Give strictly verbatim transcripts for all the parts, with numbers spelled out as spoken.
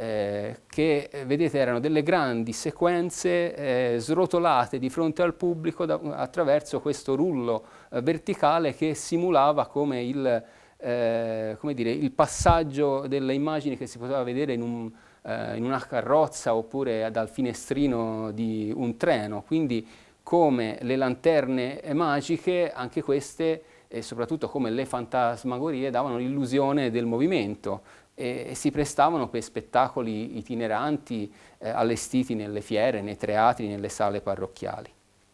eh, che eh, vedete erano delle grandi sequenze eh, srotolate di fronte al pubblico da, attraverso questo rullo eh, verticale che simulava come il, eh, come dire, il passaggio delle immagini che si poteva vedere in, un, eh, in una carrozza oppure dal finestrino di un treno. Quindi come le lanterne magiche, anche queste, e soprattutto come le fantasmagorie, davano l'illusione del movimento e, e si prestavano per spettacoli itineranti eh, allestiti nelle fiere, nei teatri, nelle sale parrocchiali.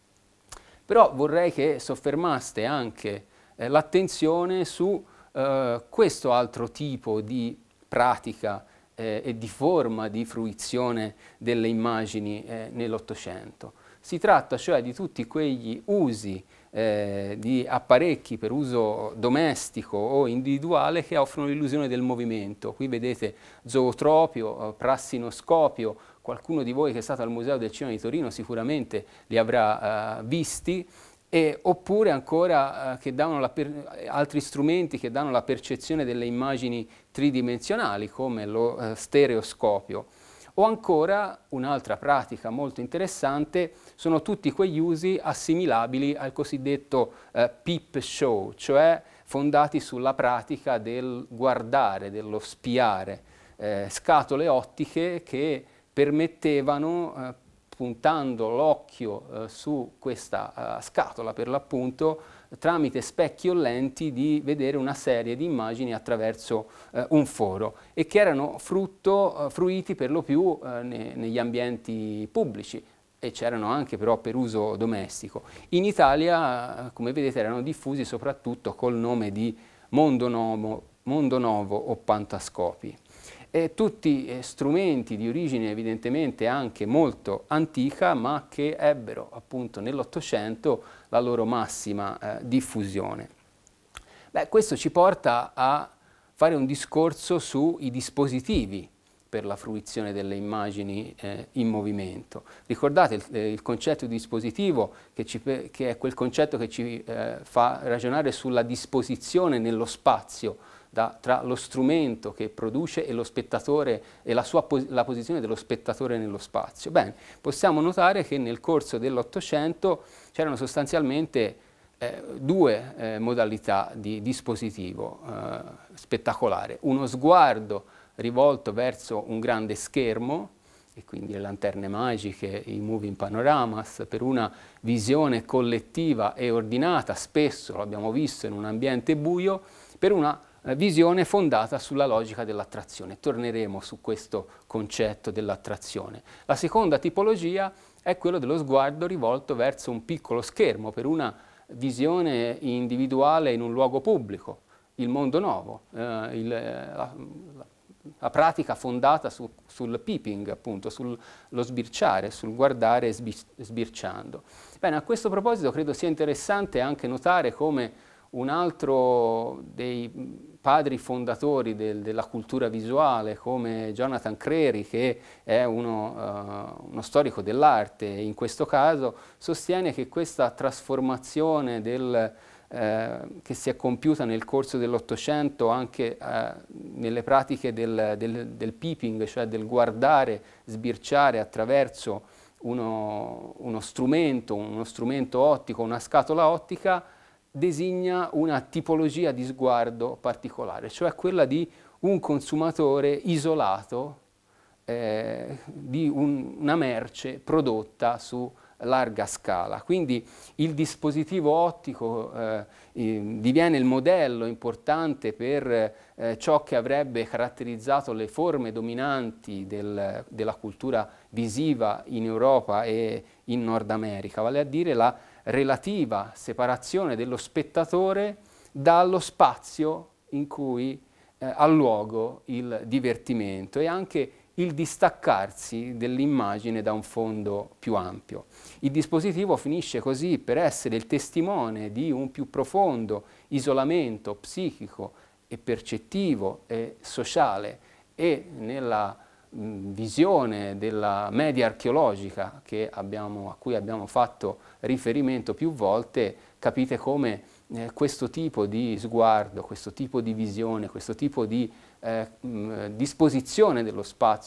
Però vorrei che soffermaste anche eh, l'attenzione su eh, questo altro tipo di pratica eh, e di forma di fruizione delle immagini eh, nell'Ottocento. Si tratta cioè di tutti quegli usi eh, di apparecchi per uso domestico o individuale che offrono l'illusione del movimento. Qui vedete zootropio, prassinoscopio, qualcuno di voi che è stato al Museo del Cinema di Torino sicuramente li avrà eh, visti, e, oppure ancora eh, che danno la per, altri strumenti che danno la percezione delle immagini tridimensionali come lo eh, stereoscopio. O ancora un'altra pratica molto interessante sono tutti quegli usi assimilabili al cosiddetto eh, peep show, cioè fondati sulla pratica del guardare, dello spiare, eh, scatole ottiche che permettevano, eh, puntando l'occhio eh, su questa eh, scatola per l'appunto, tramite specchi o lenti di vedere una serie di immagini attraverso eh, un foro, e che erano frutto, eh, fruiti per lo più eh, ne, negli ambienti pubblici, e c'erano anche però per uso domestico. In Italia, eh, come vedete, erano diffusi soprattutto col nome di Mondo Novo, Mondo Novo o Pantascopi. E tutti eh, strumenti di origine evidentemente anche molto antica, ma che ebbero appunto nell'Ottocento la loro massima eh, diffusione. Beh, questo ci porta a fare un discorso sui dispositivi per la fruizione delle immagini eh, in movimento. Ricordate il, eh, il concetto di dispositivo, che, ci, che è quel concetto che ci eh, fa ragionare sulla disposizione nello spazio Da, tra lo strumento che produce e lo spettatore e la, sua pos la posizione dello spettatore nello spazio. Bene, possiamo notare che nel corso dell'Ottocento c'erano sostanzialmente eh, due eh, modalità di dispositivo eh, spettacolare: uno sguardo rivolto verso un grande schermo, e quindi le lanterne magiche, i moving panoramas, per una visione collettiva e ordinata, spesso lo abbiamo visto in un ambiente buio, per una visione fondata sulla logica dell'attrazione. Torneremo su questo concetto dell'attrazione. La seconda tipologia è quello dello sguardo rivolto verso un piccolo schermo per una visione individuale in un luogo pubblico, il mondo nuovo, eh, il, la, la pratica fondata su, sul peeping, appunto, sullo sbirciare, sul guardare sbirciando. Bene, a questo proposito credo sia interessante anche notare come un altro dei padri fondatori del, della cultura visuale, come Jonathan Crary, che è uno, uh, uno storico dell'arte in questo caso, sostiene che questa trasformazione del, eh, che si è compiuta nel corso dell'Ottocento anche eh, nelle pratiche del, del, del peeping, cioè del guardare, sbirciare attraverso uno, uno strumento, uno strumento ottico, una scatola ottica, designa una tipologia di sguardo particolare, cioè quella di un consumatore isolato eh, di un, una merce prodotta su larga scala. Quindi il dispositivo ottico eh, eh, diviene il modello importante per eh, ciò che avrebbe caratterizzato le forme dominanti del, della cultura visiva in Europa e in Nord America, vale a dire la relativa separazione dello spettatore dallo spazio in cui eh, ha luogo il divertimento, e anche il distaccarsi dell'immagine da un fondo più ampio. Il dispositivo finisce così per essere il testimone di un più profondo isolamento psichico e percettivo e sociale, e nella mh, visione della media archeologica che abbiamo, a cui abbiamo fatto riferimento più volte, capite come eh, questo tipo di sguardo, questo tipo di visione, questo tipo di eh, mh, disposizione dello spazio